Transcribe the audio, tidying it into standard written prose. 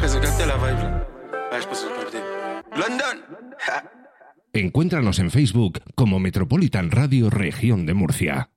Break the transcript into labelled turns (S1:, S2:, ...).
S1: Se capte la vibe là. Ouais, je pense que c'est pas London.
S2: Encuéntranos en Facebook como Metropolitan Radio Región de Murcia.